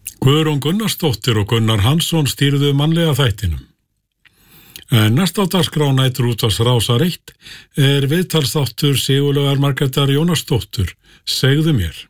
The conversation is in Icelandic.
Guðrún Gunnarsdóttir og Gunnar Hansson stýrðu mannlega þættinum. En næst á dagskrá Næturútvarps Rásar 1 viðtalsþáttur Sigurlaugar Margrétar Jónasdóttur, Segðu mér.